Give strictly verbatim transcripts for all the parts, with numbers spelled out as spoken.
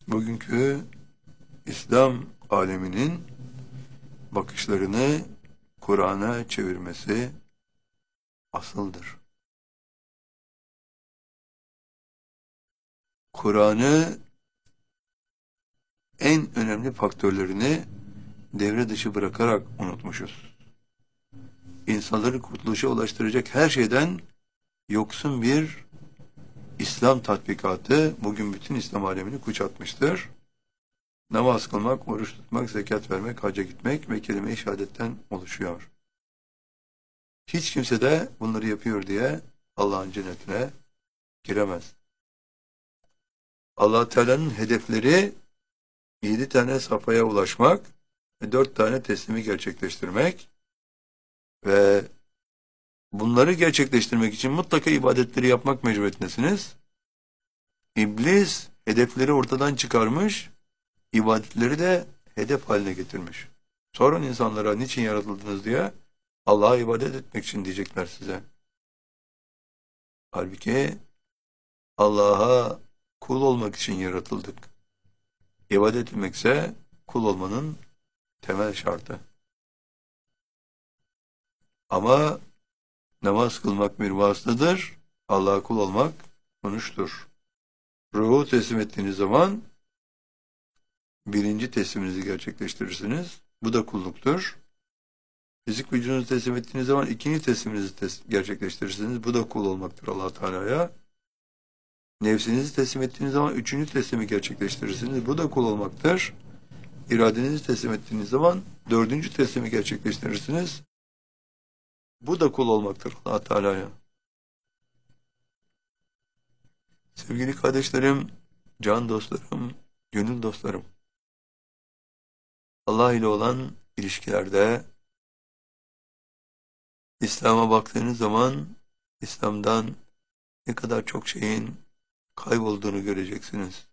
Bugünkü İslam aleminin bakışlarını Kur'an'a çevirmesi asıldır. Kur'an'ı en önemli faktörlerini devre dışı bırakarak unutmuşuz. İnsanları kurtuluşa ulaştıracak her şeyden yoksun bir İslam tatbikatı bugün bütün İslam alemini kuşatmıştır. Namaz kılmak, oruç tutmak, zekat vermek, hacca gitmek ve kelime-i şehadetten oluşuyor. Hiç kimse de bunları yapıyor diye Allah'ın cennetine giremez. Allah Teala'nın hedefleri yedi tane safhaya ulaşmak ve dört tane teslimi gerçekleştirmek ve bunları gerçekleştirmek için mutlaka ibadetleri yapmak mecburiyetindesiniz. İblis hedefleri ortadan çıkarmış, ibadetleri de hedef haline getirmiş. Sorun insanlara niçin yaratıldınız diye, Allah'a ibadet etmek için diyecekler size. Halbuki Allah'a kul olmak için yaratıldık. İbadet etmekse kul olmanın temel şartı. Ama namaz kılmak bir vasıtadır, Allah'a kul olmak sonuçtur. Ruhu teslim ettiğiniz zaman birinci tesliminizi gerçekleştirirsiniz. Bu da kulluktur. Fizik vücudunuzu teslim ettiğiniz zaman ikinci tesliminizi tes gerçekleştirirsiniz. Bu da kul olmaktır Allah Teala'ya. Nefsinizi teslim ettiğiniz zaman üçüncü teslimi gerçekleştirirsiniz. Bu da kul olmaktır. İradenizi teslim ettiğiniz zaman dördüncü teslimi gerçekleştirirsiniz. Bu da kul olmaktır Allah Teala'ya. Sevgili kardeşlerim, can dostlarım, gönül dostlarım. Allah ile olan ilişkilerde İslam'a baktığınız zaman İslam'dan ne kadar çok şeyin kaybolduğunu göreceksiniz.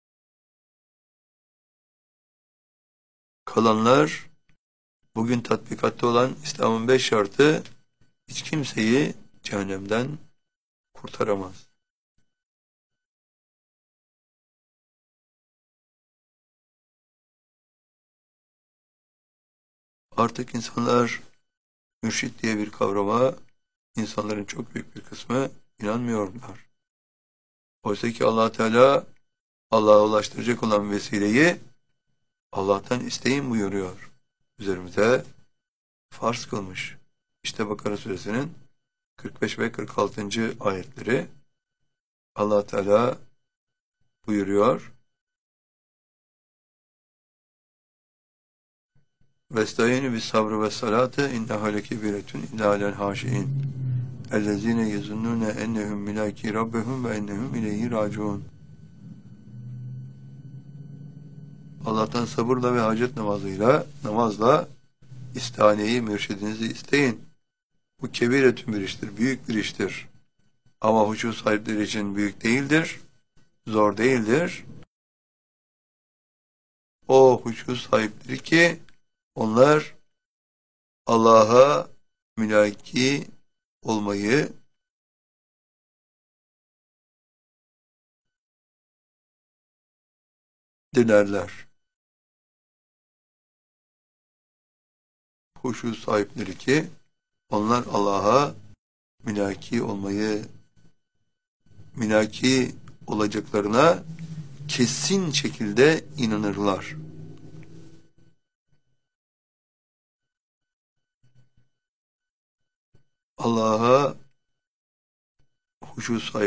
Kalanlar bugün tatbikatta olan İslam'ın beş şartı hiç kimseyi cehennemden kurtaramaz. Artık insanlar mürşit diye bir kavrama, insanların çok büyük bir kısmı inanmıyorlar. Oysa ki Allah Teala Allah'a ulaştıracak olan vesileyi Allah'tan isteyin buyuruyor. Üzerimize farz kılmış. İşte Bakara suresinin kırk beş ve kırk altıncı ayetleri Allah Teala buyuruyor. Vestayinu bis sabrı ve salate inneha lekebiretun illa alel haşiin ellezine yezunnune ennehum milaki rabbehum ve ennehum ileyhi raciun. Allah'tan sabırla ve hacet namazıyla, namazla istaneyi, mürşidinizi isteyin. Bu kebiretün bir iştir, büyük bir iştir. Ama huşu sahipleri için büyük değildir, zor değildir. O huşu sahipleri ki onlar Allah'a mülaki olmayı dilerler. Huşu sahipleri ki onlar Allah'a mülaki olmayı, mülaki olacaklarına kesin şekilde inanırlar. Allah'a huşu sahip